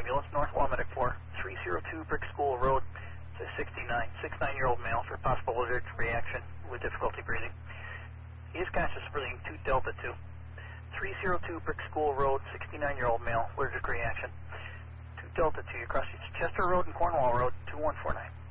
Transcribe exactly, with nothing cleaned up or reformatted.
ambulance, North Law Medic four, three oh two Brick School Road. It's a sixty-nine, sixty-nine-year-old male for possible allergic reaction with difficulty breathing. He is conscious, breathing two Delta two. three oh two Brick School Road, sixty-nine-year-old male, allergic reaction. two Delta two, you cross Chester Road and Cornwall Road, two one four nine.